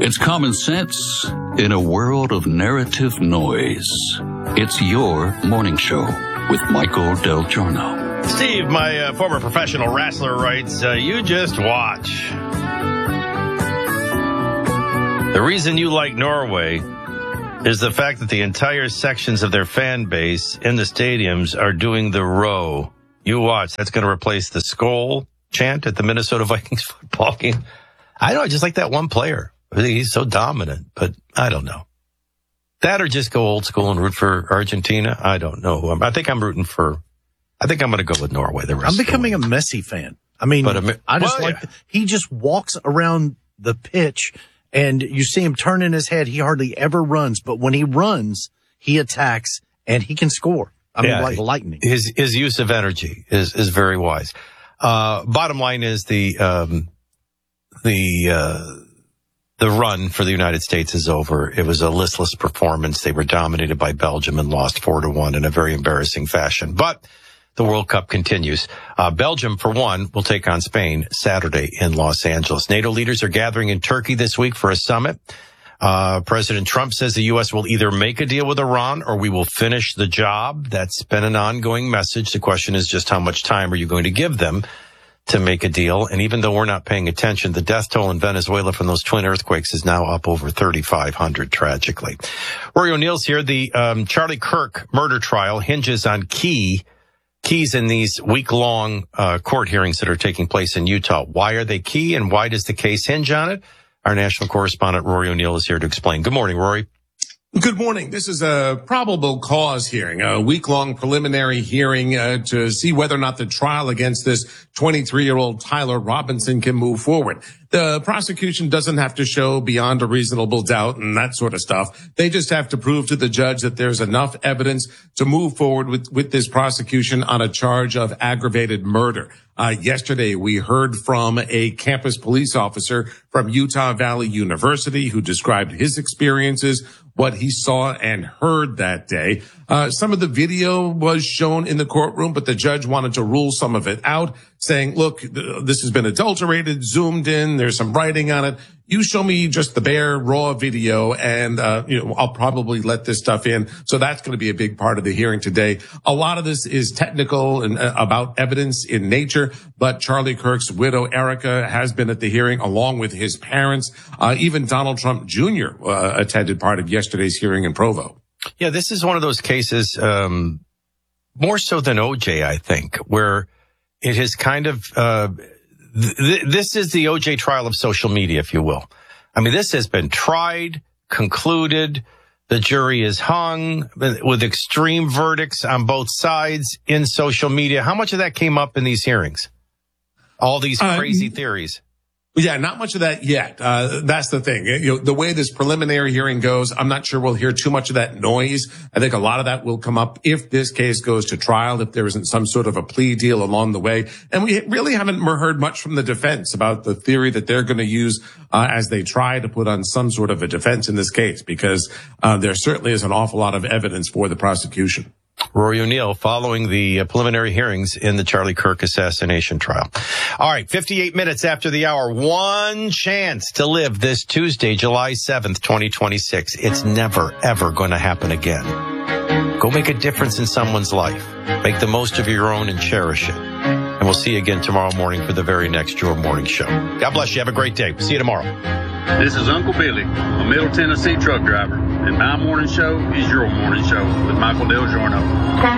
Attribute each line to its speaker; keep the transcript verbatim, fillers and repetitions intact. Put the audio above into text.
Speaker 1: It's common sense in a world of narrative noise. It's your morning show with Michael Del Giorno.
Speaker 2: Steve, my uh, former professional wrestler, writes, uh, you just watch. The reason you like Norway is the fact that the entire sections of their fan base in the stadiums are doing the row. You watch. That's going to replace the Skol chant at the Minnesota Vikings football game. I know, I just like that one player. He's so dominant, but I don't know. That or just go old school and root for Argentina? I don't know. I think I'm rooting for, I think I'm going to go with Norway. The rest
Speaker 3: I'm becoming a Messi fan. I mean, but a, I just well, like, yeah. the, he just walks around the pitch and you see him turn in his head. He hardly ever runs, but when he runs, he attacks and he can score. I mean, yeah, like lightning.
Speaker 2: His, his use of energy is, is very wise. Uh, bottom line is the, um, the, uh, The run for the United States is over. It was a listless performance. They were dominated by Belgium and lost four to one in a very embarrassing fashion. But the World Cup continues. Uh, Belgium, for one, will take on Spain Saturday in Los Angeles. NATO leaders are gathering in Turkey this week for a summit. Uh, President Trump says the U S will either make a deal with Iran or we will finish the job. That's been an ongoing message. The question is just how much time are you going to give them to make a deal? And even though we're not paying attention, the death toll in Venezuela from those twin earthquakes is now up over thirty-five hundred, tragically. Rory O'Neill's here. The um, Charlie Kirk murder trial hinges on key keys in these week-long uh, court hearings that are taking place in Utah. Why are they key, and why does the case hinge on it? Our national correspondent, Rory O'Neill, is here to explain. Good morning, Rory.
Speaker 4: Good morning. This is a probable cause hearing, a week-long preliminary hearing uh, to see whether or not the trial against this twenty-three-year-old Tyler Robinson can move forward. The prosecution doesn't have to show beyond a reasonable doubt and that sort of stuff. They just have to prove to the judge that there's enough evidence to move forward with, with this prosecution on a charge of aggravated murder. Uh, yesterday, we heard from a campus police officer from Utah Valley University who described his experiences, what he saw and heard that day. Uh, some of the video was shown in the courtroom, but the judge wanted to rule some of it out, saying, look, th- this has been adulterated, zoomed in, there's some writing on it. You show me just the bare raw video and, uh, you know, I'll probably let this stuff in. So that's going to be a big part of the hearing today. A lot of this is technical and uh, about evidence in nature, but Charlie Kirk's widow, Erica, has been at the hearing along with his parents. Uh, even Donald Trump Junior Uh, attended part of yesterday's hearing in Provo.
Speaker 2: Yeah, this is one of those cases, um, more so than O J, I think, where it has kind of, uh, th- this is the O J trial of social media, if you will. I mean, this has been tried, concluded. The jury is hung with extreme verdicts on both sides in social media. How much of that came up in these hearings? All these crazy uh, theories.
Speaker 4: Yeah, not much of that yet. Uh, that's the thing. You know, the way this preliminary hearing goes, I'm not sure we'll hear too much of that noise. I think a lot of that will come up if this case goes to trial, if there isn't some sort of a plea deal along the way. And we really haven't heard much from the defense about the theory that they're going to use uh, as they try to put on some sort of a defense in this case, because uh, there certainly is an awful lot of evidence for the prosecution.
Speaker 2: Rory O'Neill following the uh, preliminary hearings in the Charlie Kirk assassination trial. All right, fifty-eight minutes after the hour. One chance to live this Tuesday, July seventh, twenty twenty-six. It's never, ever going to happen again. Go make a difference in someone's life. Make the most of your own and cherish it. And we'll see you again tomorrow morning for the very next Your Morning Show. God bless you. Have a great day. See you tomorrow.
Speaker 5: This is Uncle Billy, a Middle Tennessee truck driver, and my morning show is your morning show with Michael Del Giorno.